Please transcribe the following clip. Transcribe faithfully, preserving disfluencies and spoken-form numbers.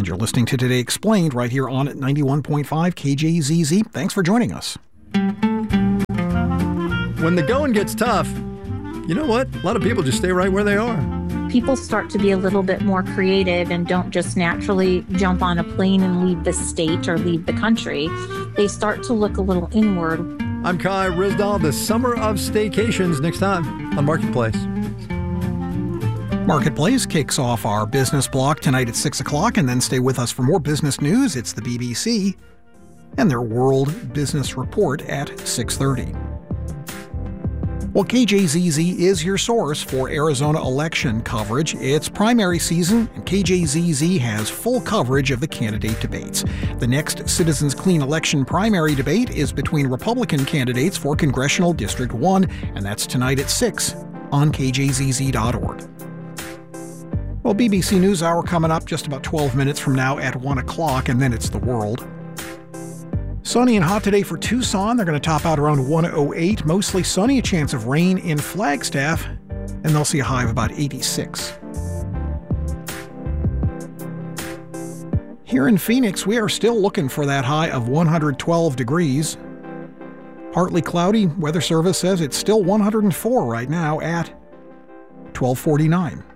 And you're listening to Today Explained right here on ninety-one point five K J Z Z. Thanks for joining us. When the going gets tough, you know what? A lot of people just stay right where they are. People start to be a little bit more creative and don't just naturally jump on a plane and leave the state or leave the country. They start to look a little inward. I'm Kai Ryssdal. The Summer of Staycations next time on Marketplace. Marketplace kicks off our business block tonight at six o'clock, and then stay with us for more business news. It's the B B C and their World Business Report at six thirty. Well, K J Z Z is your source for Arizona election coverage. It's primary season, and K J Z Z has full coverage of the candidate debates. The next Citizens Clean Election primary debate is between Republican candidates for Congressional District one, and that's tonight at six on K J Z Z dot org. Well, B B C NewsHour coming up just about twelve minutes from now at one o'clock, and then it's the world. Sunny and hot today for Tucson. They're going to top out around one oh eight. Mostly sunny, a chance of rain in Flagstaff, and they'll see a high of about eighty-six. Here in Phoenix, we are still looking for that high of one hundred twelve degrees. Partly cloudy. Weather Service says it's still one hundred four right now at twelve forty-nine.